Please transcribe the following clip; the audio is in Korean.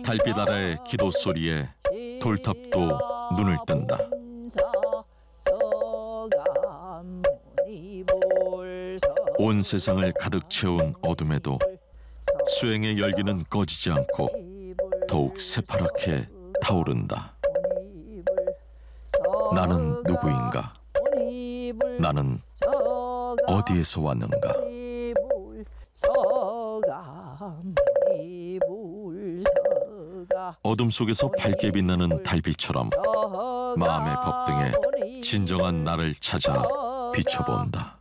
달빛 아래의 기도 소리에 돌탑도 눈을 뜬다. 온 세상을 가득 채운 어둠에도 수행의 열기는 꺼지지 않고 더욱 새파랗게 타오른다. 나는 누구인가? 나는 어디에서 왔는가? 어둠 속에서 밝게 빛나는 달빛처럼 마음의 법등에 진정한 나를 찾아 비춰본다.